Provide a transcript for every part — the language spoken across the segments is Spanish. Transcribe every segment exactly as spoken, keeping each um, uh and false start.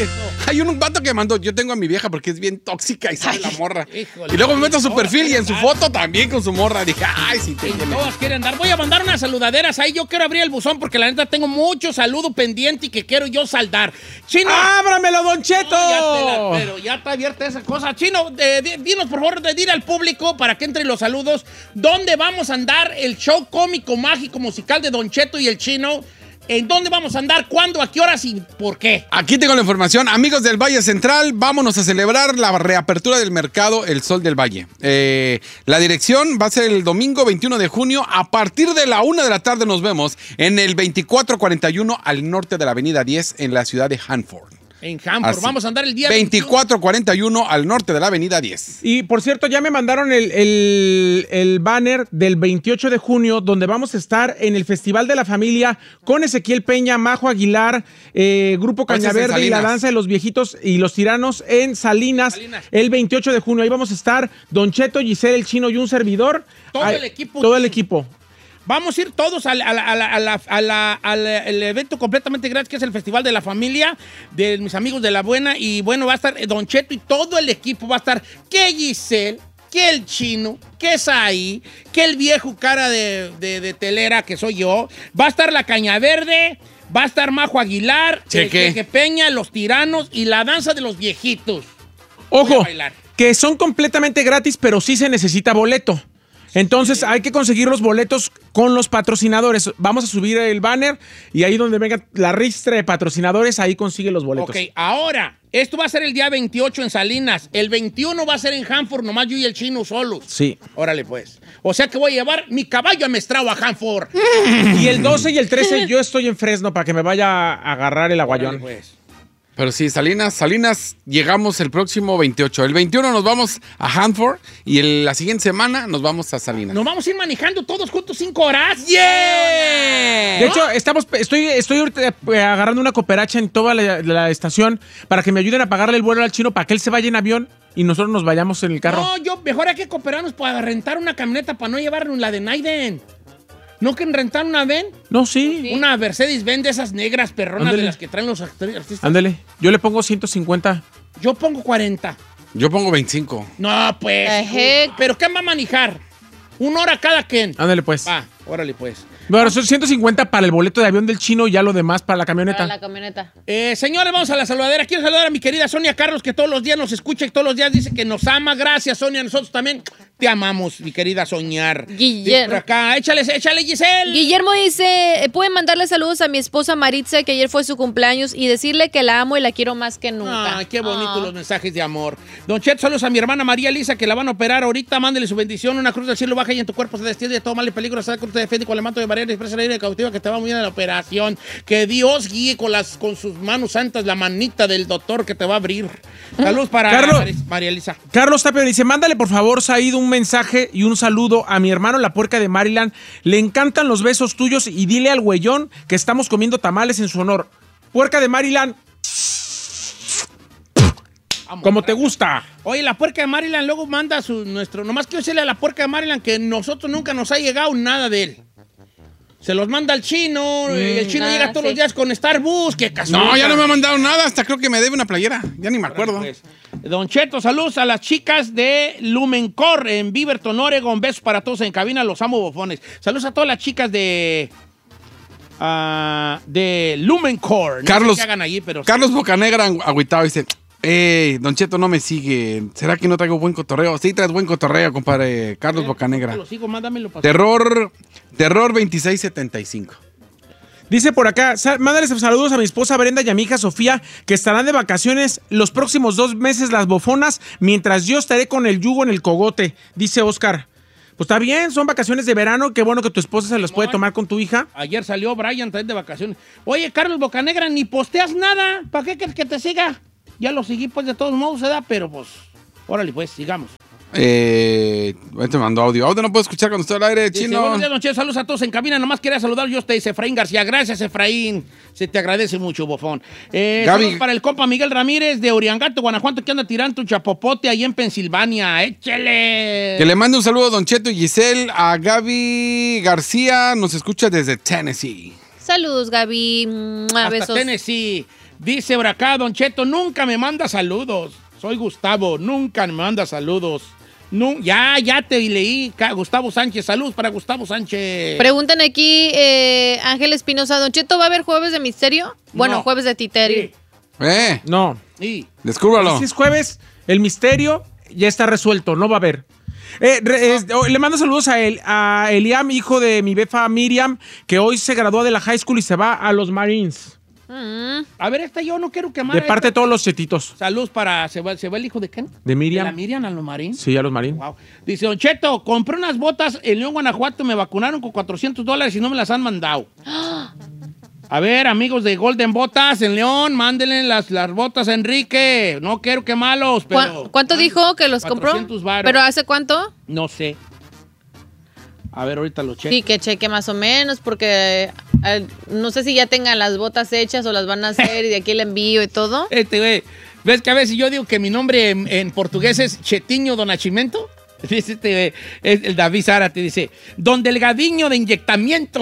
que hay un, un vato que mandó, yo tengo a mi vieja porque es bien tóxica y sale la morra. Híjole, y luego me meto a su todas perfil y en su quieren foto también con su morra. Dije, ay, sí te Y tiene. todas quieren dar. Voy a mandar unas saludaderas ahí. Yo quiero abrir el buzón porque la neta tengo mucho saludo pendiente y que quiero yo saldar. Chino. ¡Ábramelo, Don Cheto! No, ya te la- pero ya está abierta esa cosa. Chino, eh, di- dinos por favor de dir al público para que entren los saludos. ¿Dónde vamos a andar el show cómico, mágico, musical de Don Cheto y el Chino? ¿En dónde vamos a andar? ¿Cuándo? ¿A qué horas y por qué? Aquí tengo la información. Amigos del Valle Central, vámonos a celebrar la reapertura del mercado El Sol del Valle. Eh, la dirección va a ser el domingo veintiuno de junio. A partir de la una de la tarde nos vemos en el veinticuatro cuarenta y uno al norte de la avenida diez en la ciudad de Hanford. En Hanford. Así. Vamos a andar el día veinticuatro cuarenta y uno al norte de la avenida diez. Y por cierto, ya me mandaron el, el, el banner del veintiocho de junio, donde vamos a estar en el Festival de la Familia con Ezequiel Peña, Majo Aguilar, eh, Grupo Pues es en Cañaverde y la Salinas. Danza de los Viejitos y los Tiranos en Salinas, Salinas. el veintiocho de junio. Ahí vamos a estar Don Cheto, Giselle, el Chino y un servidor. Todo Ahí- el equipo. Todo el equipo. Vamos a ir todos al, al- al- al- al- al- al- al evento completamente gratis, que es el Festival de la Familia, de mis amigos de La Buena. Y bueno, va a estar Don Cheto y todo el equipo. Va a estar que Giselle, que el Chino, que Saí, que el viejo cara de, de- de telera, que soy yo. Va a estar la Caña Verde, va a estar Majo Aguilar, el Cheque. Cheque Peña, los Tiranos y la Danza de los Viejitos. Voy a Ojo, bailar. que son completamente gratis, pero sí se necesita boleto. Entonces hay que conseguir los boletos con los patrocinadores. Vamos a subir el banner y ahí donde venga la ristra de patrocinadores, ahí consigue los boletos. Ok, ahora, esto va a ser el día veintiocho en Salinas. El veintiuno va a ser en Hanford, nomás yo y el Chino solos. Sí. Órale, pues. O sea que voy a llevar mi caballo amestrado a Hanford. Y el doce y el trece yo estoy en Fresno para que me vaya a agarrar el Órale, aguayón. pues. Pero sí, Salinas, Salinas, llegamos el próximo veintiocho. El veintiuno nos vamos a Hanford y el- la siguiente semana nos vamos a Salinas. Nos vamos a ir manejando todos juntos cinco horas. ¡Yeah! De hecho, estamos, estoy, estoy ahorita, eh, agarrando una cooperacha en toda la, la estación para que me ayuden a pagarle el vuelo al Chino para que él se vaya en avión y nosotros nos vayamos en el carro. No, yo mejor hay que cooperarnos para rentar una camioneta para no llevarnos la de Naiden. ¿No quieren rentar una ven? No, sí. Una Mercedes-Benz de esas negras perronas Ándele. de las que traen los actri- artistas. Ándale, yo le pongo ciento cincuenta. Yo pongo cuarenta. Yo pongo veinticinco. No, pues. The heck? ¿Pero quién va a manejar? Una hora cada quien. Ándale, pues. Va, órale, pues. Bueno, son ciento cincuenta para el boleto de avión del Chino y ya lo demás para la camioneta. Para la camioneta. Eh, señores, vamos a la saludadera. Quiero saludar a mi querida Sonia Carlos, que todos los días nos escucha y todos los días dice que nos ama. Gracias, Sonia. Nosotros también te amamos, mi querida Soñar. Guillermo. Por acá, échale, échale, Giselle. Guillermo dice, eh, pueden mandarle saludos a mi esposa Maritza, que ayer fue su cumpleaños, y decirle que la amo y la quiero más que nunca. Ay, qué bonito Ah. los mensajes de amor. Don Chet, saludos a mi hermana María Lisa, que la van a operar ahorita. Mándele su bendición. Una cruz del cielo baja y en tu cuerpo se destiende de todo mal y peligro. Sal, cruz te defiende con el manto de María, expresa la ira cautiva que te va muy bien en la operación. Que Dios guíe con, las, con sus manos santas la manita del doctor que te va a abrir. Saludos para Carlos. Maris- María Elisa. Carlos Tapia dice, mándale por favor, Said, un mensaje y un saludo a mi hermano La Puerca de Maryland. Le encantan los besos tuyos y dile al güeyón que estamos comiendo tamales en su honor. Puerca de Maryland, Vamos, como te bravo. gusta. Oye, la puerca de Maryland luego manda su nuestro. Nomás quiero decirle a la puerca de Maryland que nosotros nunca nos ha llegado nada de él. Se los manda al chino, y el chino ah, llega todos sí. los días con Starbucks, que casual. No, ya no me ha mandado nada. Hasta creo que me debe una playera. Ya ni me acuerdo. Pues, Don Cheto, saludos a las chicas de Lumencore en Beaverton, Oregon. Besos para todos en cabina, los amo bofones. Saludos a todas las chicas de ah, de Lumencore. No Carlos- sé qué hagan allí, pero Carlos Bocanegra agüitado dice, ¡Ey, Don Cheto no me sigue! ¿Será que no traigo buen cotorreo? Sí, traes buen cotorreo, compadre. Carlos Bocanegra. Lo sigo, mándamelo para Terror, Terror veintiséis setenta y cinco. Dice por acá, sal- mándales saludos a mi esposa Brenda y a mi hija Sofía, que estarán de vacaciones los próximos dos meses las bofonas, mientras yo estaré con el yugo en el cogote, dice Oscar. Pues está bien, son vacaciones de verano, qué bueno que tu esposa se las puede tomar con tu hija. Ayer salió Brian también de vacaciones. Oye, Carlos Bocanegra, ni posteas nada. ¿Para qué quieres que te siga? Ya lo seguí, pues, de todos modos, se da, pero pues, órale, pues, sigamos. Eh, te mandó audio. Audio no puedo escuchar cuando estoy al aire, Dice, chino. buenos días, don Cheto, saludos a todos en cabina. Nomás quería saludar yo a usted, Efraín García. Gracias, Efraín. Se te agradece mucho, bofón. Eh, Gaby. saludos para el compa Miguel Ramírez de Oriangato, Guanajuato, que anda tirando un chapopote ahí en Pensilvania. ¡Échele! Que le mande un saludo a Don Cheto y Giselle. A Gaby García nos escucha desde Tennessee. Saludos, Gaby. Mua, Hasta besos. Tennessee. Dice por acá, Don Cheto, nunca me manda saludos. Soy Gustavo, nunca me manda saludos. No, ya, ya te leí, Gustavo Sánchez. Saludos para Gustavo Sánchez. Preguntan aquí, eh, Ángel Espinosa, ¿Don Cheto va a haber jueves de misterio? Bueno, No. jueves de titerio. Sí. Eh, No. Sí. descúbralo. Si es jueves, el misterio ya está resuelto, no va a haber. Eh, re- es- oh, le mando saludos a, el, a Eliam, hijo de mi befa Miriam, que hoy se graduó de la high school y se va a los Marines. Mm. A ver, esta yo no quiero quemar. De parte de esta. todos los chetitos. Saludos para... ¿Se va, se va el hijo de quién? De Miriam. ¿De la Miriam a los Marines? Sí, a los Marines. Wow. Dice, Don Cheto, compré unas botas en León, Guanajuato, me vacunaron con cuatrocientos dólares y no me las han mandado. A ver, amigos de Golden Botas en León, mándenle las, las botas a Enrique. No quiero que malos, pero... ¿Cu- ¿Cuánto dijo que los compró? cuatrocientos varos. ¿Pero hace cuánto? No sé. A ver, ahorita lo checo. Sí, que cheque más o menos, porque eh, no sé si ya tengan las botas hechas o las van a hacer y de aquí el envío y todo. Este, güey, ¿ves que a veces yo digo que mi nombre en, en portugués es Chetiño Donachimento? Dice este, güey, es el David Zárate, dice, Don Delgadiño de inyectamiento.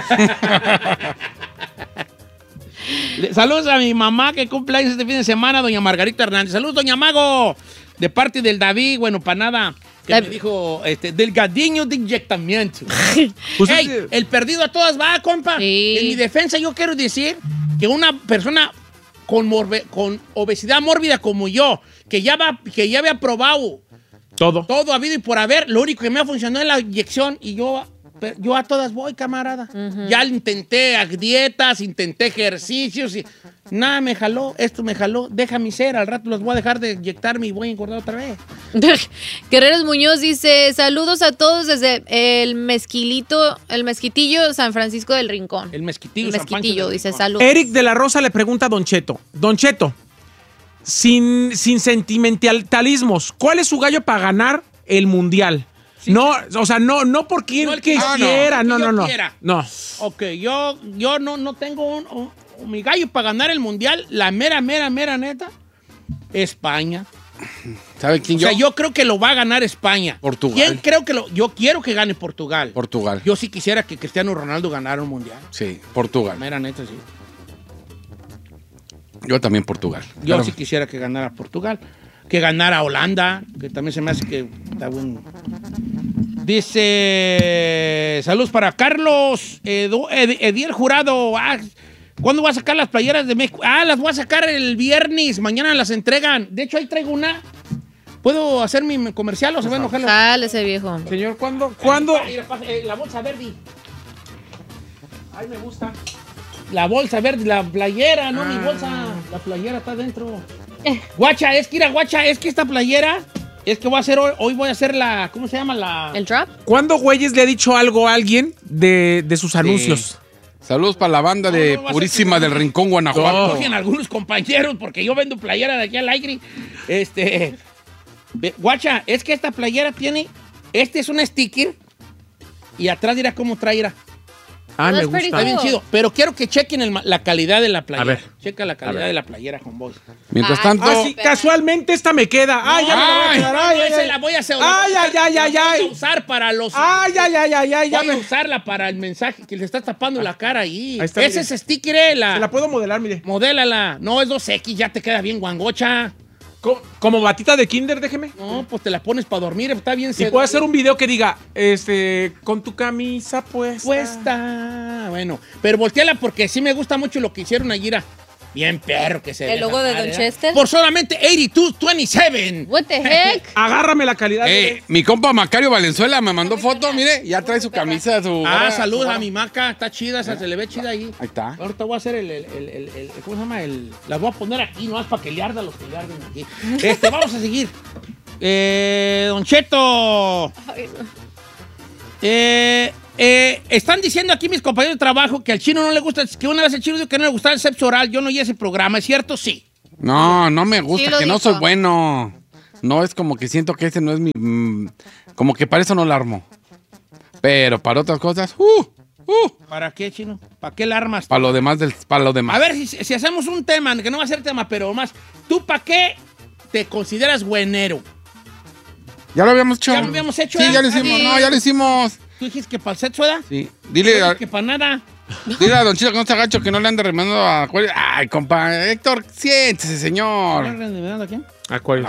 Le- Saludos a mi mamá que cumple años este fin de semana, doña Margarita Hernández. Saludos, doña Mago, de parte del David, bueno, para nada, que La- me dijo, este, Delgadiño de inyectamiento. Pues Ey, es- el perdido a todas va, compa. Sí. En mi defensa yo quiero decir que una persona con, morbe- con obesidad mórbida como yo, que ya, va, que ya había probado Todo. todo habido y por haber, lo único que me ha funcionado es la inyección y yo, pero yo a todas voy, camarada. Ya intenté a dietas, intenté ejercicios y nada me jaló, esto me jaló, déjame ser, al rato los voy a dejar de inyectarme y voy a engordar otra vez. Guerreros Muñoz dice, saludos a todos desde el mezquilito, el mezquitillo San Francisco del Rincón. El mezquitillo. El San Pancho mezquitillo, del dice, Rincón. saludos. Eric de la Rosa le pregunta a Don Cheto. Don Cheto, sin, sin sentimentalismos, ¿cuál es su gallo para ganar el mundial? No, o sea, no, no por quien No el que que yo- quiera, no, no, el que no, yo no. quiera. No. Ok, yo, yo no, no tengo un, un- un- mi gallo para ganar el mundial, la mera, mera, mera neta, España. ¿Sabe quién O yo? sea, yo creo que lo va a ganar España. Portugal. ¿Quién creo que lo? Yo quiero que gane Portugal. Portugal. Yo sí quisiera que Cristiano Ronaldo ganara un mundial. Sí, La Portugal. mera neta, sí. Yo también Portugal. Yo Pero- sí quisiera que ganara Portugal. Que ganara Holanda, que también se me hace que está bueno. Dice, saludos para Carlos Edu, Ed, Ediel Jurado. Ah, ¿cuándo voy a sacar las playeras de México? Ah, las voy a sacar el viernes. Mañana las entregan. De hecho, ahí traigo una. ¿Puedo hacer mi comercial o se va a enojar? la- Jale ese viejo. Señor, ¿cuándo? ¿Cuándo? Mira, pasa, eh, la bolsa verde. Ay, me gusta. La bolsa verde, la playera, no mi bolsa. La playera está dentro. Guacha, es que ir a guacha, es que esta playera, es que voy a hacer hoy, hoy voy a hacer la, ¿cómo se llama? La... ¿El trap? ¿Cuándo güeyes le ha dicho algo a alguien de, de sus anuncios? Saludos para la banda No, de no, va a ser Purísima que- del Rincón, Guanajuato. Cogen algunos compañeros, porque yo vendo playera de aquí al aire. Este, ve, guacha, es que esta playera tiene, este es un sticker y atrás dirá cómo traerá. Ah, me That's pretty gusta. Está bien cool. chido, pero quiero que chequen el ma- la calidad de la playera. A ver. Checa la calidad A ver. de la playera, homeboy. Mientras Ay, tanto, Ah, sí, casualmente esta me queda. Ay, ya me la voy a Ay, quedar. No, Ay, no, ay, esa ay. la voy a hacer. Ay, ay, ay, ay, la voy ay. a usar para los... Ay, ay, ay, ay, ay, ya Voy a me... usarla para el mensaje que le está tapando la cara ahí. Ahí está, Ese mire. es sticker, eh, la... Se la puedo modelar, mire. Modélala. No, es dos equis, ya te queda bien guangocha. Co- Como batita de kinder, déjeme. No, pues te la pones para dormir, está bien Y sedo. puedo hacer un video que diga, este, con tu camisa puesta. Puesta. Bueno, pero volteala porque sí me gusta mucho lo que hicieron allí. Era bien perro que se ¿El deja logo de dar, Don ¿eh? Chester? Por solamente ochenta y dos veintisiete. What the heck? Agárrame la calidad. eh, mi compa Macario Valenzuela me mandó foto, mire, ya trae su camisa, su... Ah, su- saludos su- a mi maca, está chida, esa, se le ve chida ahí. Ahí está. Ahorita voy a hacer el, el, el, el- el- ¿cómo se llama? El, las voy a poner aquí, no es para que le arda los que le arden aquí. Este, vamos a seguir. Eh, Don Cheto. Ay, no. Eh, eh, están diciendo aquí mis compañeros de trabajo que al chino no le gusta, que una vez el chino dijo que no le gustaba el sexo oral. Yo no oí ese programa, ¿es cierto? Sí. No, no me gusta, Sí lo que no dijo. soy bueno. No, es como que siento que ese no es mi... mm, como que para eso no la armo. Pero para otras cosas, uh, uh, ¿Para qué, chino? ¿Para qué la armas? para lo demás del... Para lo demás. A ver, si, si hacemos un tema, que no va a ser tema, pero más, ¿tú para qué te consideras buenero? Ya lo habíamos hecho. Ya lo habíamos hecho, Sí, ¿eh? ya lo hicimos. Sí. No, ya lo hicimos. ¿Tú dijiste que para el sexo, ¿verdad? Sí. Yo Dile... dije a- que para nada. Dile a Don Chito que no está gacho, que no le anda remando a Acuario. Ay, compa, Héctor, siéntese, señor. ¿A quién? Acuarios.